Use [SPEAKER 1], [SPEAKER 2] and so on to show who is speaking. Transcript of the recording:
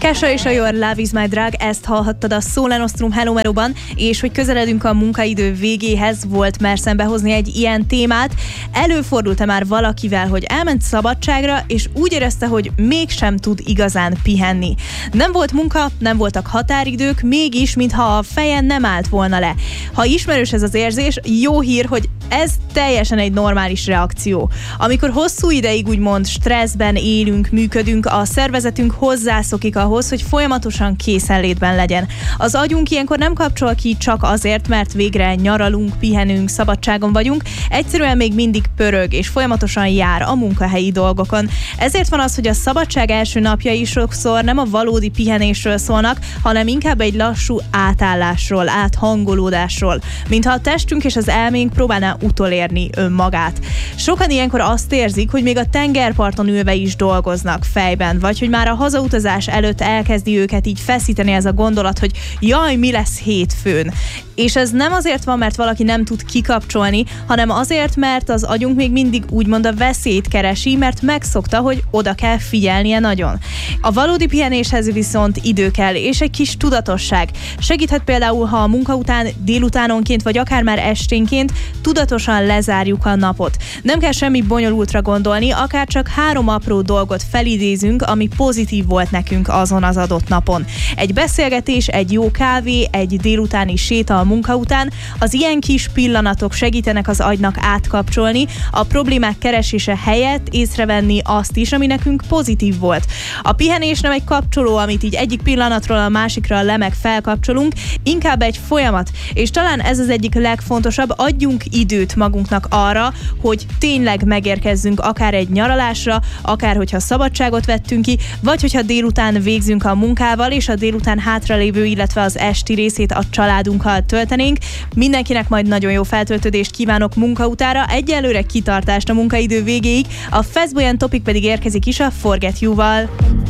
[SPEAKER 1] Kesha és a Your Love Is My Drug, ezt hallhattad a Sole Nostrum Hello Melóban, és hogy közeledünk a munkaidő végéhez, volt merszem behozni egy ilyen témát. Előfordult-e már valakivel, hogy elment szabadságra, és úgy érezte, hogy mégsem tud igazán pihenni? Nem volt munka, nem voltak határidők, mégis, mintha a feje nem állt volna le. Ha ismerős ez az érzés, jó hír, hogy ez teljesen egy normális reakció. Amikor hosszú ideig úgymond stresszben élünk, működünk, a szervezetünk hozzászokik ahhoz, hogy folyamatosan készenlétben legyen. Az agyunk ilyenkor nem kapcsol ki csak azért, mert végre nyaralunk, pihenünk, szabadságon vagyunk, egyszerűen még mindig pörög és folyamatosan jár a munkahelyi dolgokon. Ezért van az, hogy a szabadság első napjai sokszor nem a valódi pihenésről szólnak, hanem inkább egy lassú átállásról, áthangolódásról, mintha a testünk és az elménk próbálná utolérni önmagát. Sokan ilyenkor azt érzik, hogy még a tengerparton ülve is dolgoznak fejben, vagy hogy már a hazautazás előtt elkezdi őket így feszíteni ez a gondolat, hogy jaj, mi lesz hétfőn. És ez nem azért van, mert valaki nem tud kikapcsolni, hanem azért, mert az agyunk még mindig úgymond a veszélyt keresi, mert megszokta, hogy oda kell figyelnie nagyon. A valódi pihenéshez viszont idő kell, és egy kis tudatosság. Segíthet például, ha a munka után, délutánonként, vagy akár már esténként tudatosan lezárjuk a napot. Nem kell semmi bonyolultra gondolni, akár csak 3 apró dolgot felidézünk, ami pozitív volt nekünk azon az adott napon. Egy beszélgetés, egy jó kávé, egy délutáni séta a munka után, az ilyen kis pillanatok segítenek az agynak átkapcsolni, a problémák keresése helyett észrevenni azt is, ami nekünk pozitív volt. A pihenés nem egy kapcsoló, amit így egyik pillanatról a másikra lemek felkapcsolunk, inkább egy folyamat, és talán ez az egyik legfontosabb, adjunk időt magunknak arra, hogy tényleg megérkezzünk akár egy nyaralásra, akár hogyha szabadságot vettünk ki, vagy hogyha délután végzünk a munkával, és a délután hátralévő, illetve az esti részét a családunkkal töltenénk. Mindenkinek majd nagyon jó feltöltődést kívánok munka utára, egyelőre kitartást a munkaidő végéig, a Fastboy and Topic pedig érkezik is a Forget You-val.